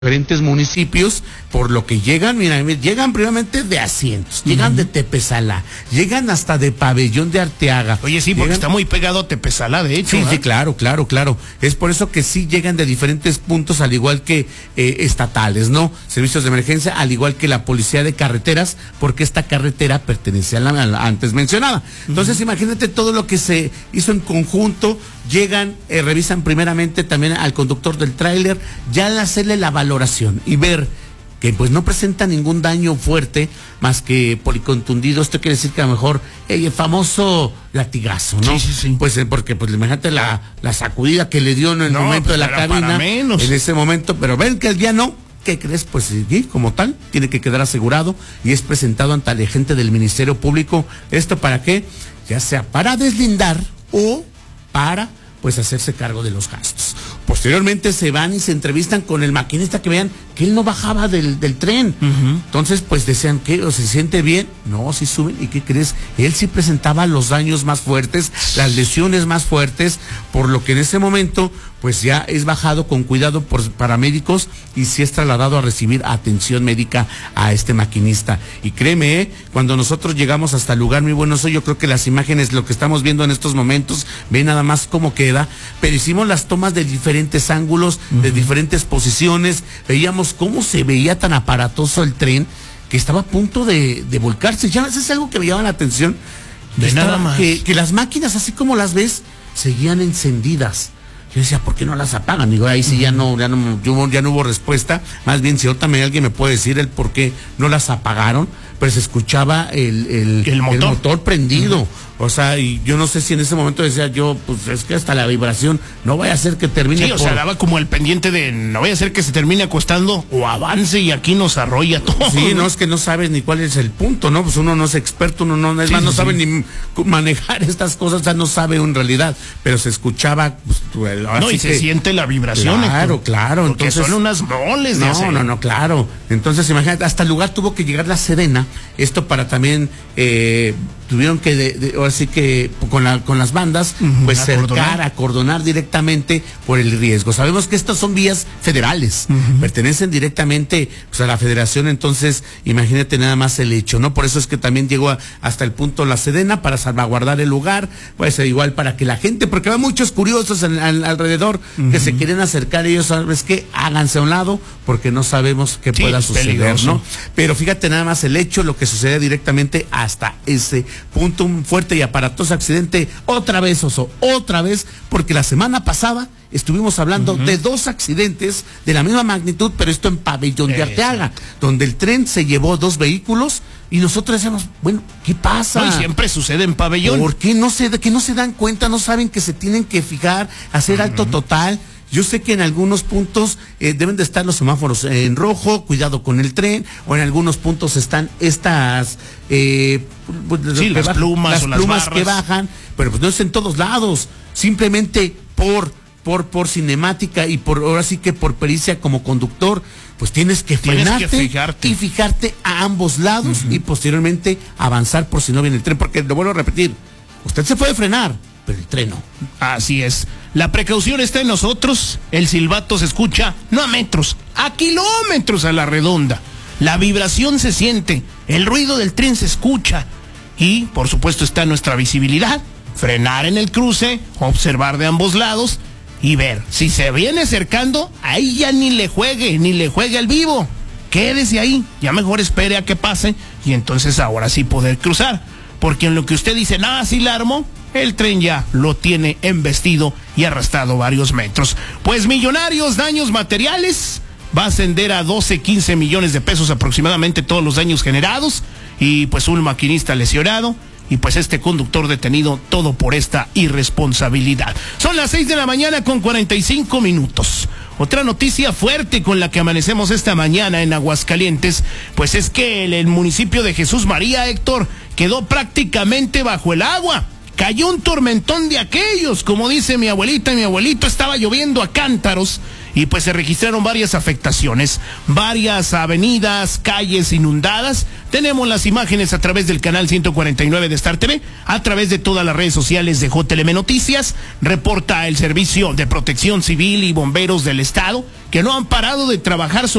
diferentes municipios, por lo que llegan, mira, llegan primeramente de Asientos, llegan de Tepezalá, llegan hasta de Pabellón de Arteaga. Oye, sí, porque está muy pegado a Tepezalá, de hecho. Sí, sí, claro. Es por eso que sí llegan de diferentes puntos, al igual que estatales, ¿no? Servicios de emergencia, al igual que la policía de carreteras, porque esta carretera pertenece a la antes mencionada. Entonces, imagínate todo lo que se hizo en conjunto. Llegan, revisan primeramente también al conductor del tráiler, ya al hacerle la valoración y ver que pues no presenta ningún daño fuerte más que policontundido. Esto quiere decir que a lo mejor el famoso latigazo, ¿no? Sí. Pues porque pues imagínate la sacudida que le dio en el momento pues de la cabina, en ese momento, pero ven que el día no. ¿Qué crees? Pues sí, como tal, tiene que quedar asegurado y es presentado ante el agente del Ministerio Público. ¿Esto para qué? Ya sea para deslindar o para pues hacerse cargo de los gastos. Posteriormente se van y se entrevistan con el maquinista, que vean que él no bajaba del tren. Entonces pues decían que o se siente bien, no, sí suben. ¿Y qué crees? Él sí presentaba los daños más fuertes, las lesiones más fuertes, por lo que en ese momento pues ya es bajado con cuidado por paramédicos y sí es trasladado a recibir atención médica a este maquinista. Y créeme, cuando nosotros llegamos hasta el lugar, muy bueno, yo creo que las imágenes, lo que estamos viendo en estos momentos, ve nada más cómo queda, pero hicimos las tomas de diferentes ángulos, de diferentes posiciones, veíamos cómo se veía tan aparatoso el tren, que estaba a punto de volcarse. Ya eso es algo que me llama la atención, que las máquinas, así como las ves, seguían encendidas. Yo decía, ¿por qué no las apagan? Digo, ahí sí ya no hubo respuesta. Más bien, si ahorita alguien me puede decir el por qué no las apagaron, pero se escuchaba el motor prendido. O sea, y yo no sé si en ese momento decía yo, pues es que hasta la vibración, no vaya a ser que termine. Sí, o sea, daba como el pendiente de, no vaya a ser que se termine acostando o avance y aquí nos arrolla todo. Sí, no, es que no sabes ni cuál es el punto, ¿no? Pues uno no es experto, uno no, no sabe ni manejar estas cosas, o sea, no sabe en realidad, pero se escuchaba, pues, y se siente la vibración. Claro. Porque entonces son unas moles de hacer. No, claro. Entonces, imagínate, hasta el lugar tuvo que llegar la Sedena, esto para también, tuvieron que, ahora sí que con las bandas, pues acordonar directamente por el riesgo. Sabemos que estas son vías federales, pertenecen directamente pues a la federación, entonces imagínate nada más el hecho, ¿no? Por eso es que también llegó hasta el punto la Sedena para salvaguardar el lugar, pues igual para que la gente, porque hay muchos curiosos alrededor que se quieren acercar, ellos sabes que háganse a un lado porque no sabemos qué pueda suceder, peligroso, ¿no? Pero fíjate nada más el hecho, lo que sucede directamente hasta ese punto, un fuerte y aparatoso accidente, otra vez, porque la semana pasada estuvimos hablando de 2 accidentes de la misma magnitud, pero esto en Pabellón de Arteaga, donde el tren se llevó 2 vehículos y nosotros decíamos, bueno, ¿qué pasa? No, y siempre sucede en Pabellón. ¿Por qué no se dan cuenta, no saben que se tienen que fijar, hacer alto total? Yo sé que en algunos puntos deben de estar los semáforos en rojo, cuidado con el tren, o en algunos puntos están estas las plumas que bajan, pero pues no es en todos lados, simplemente por cinemática y ahora sí que por pericia como conductor, pues tienes que frenarte y fijarte a ambos lados y posteriormente avanzar por si no viene el tren, porque lo vuelvo a repetir, usted se puede frenar, pero el tren no. Así es. La precaución está en nosotros. El silbato se escucha no a metros, a kilómetros a la redonda. La vibración se siente, el ruido del tren se escucha y, por supuesto, está nuestra visibilidad. Frenar en el cruce, observar de ambos lados y ver. Si se viene acercando, ahí ya ni le juegue al vivo. Quédese ahí, ya mejor espere a que pase y entonces ahora sí poder cruzar. Porque en lo que usted dice, sí la armó, el tren ya lo tiene embestido y arrastrado varios metros. Pues millonarios daños materiales, va a ascender a 12-15 millones de pesos aproximadamente todos los daños generados, y pues un maquinista lesionado, y pues este conductor detenido, todo por esta irresponsabilidad. Son las 6 de la mañana con 45 minutos. Otra noticia fuerte con la que amanecemos esta mañana en Aguascalientes, pues es que el municipio de Jesús María, Héctor, quedó prácticamente bajo el agua. Cayó un tormentón de aquellos, como dice mi abuelita y mi abuelito, estaba lloviendo a cántaros y pues se registraron varias afectaciones, varias avenidas, calles inundadas. Tenemos las imágenes a través del canal 149 de Star TV, a través de todas las redes sociales de JLM Noticias. Reporta el Servicio de Protección Civil y Bomberos del Estado que no han parado de trabajar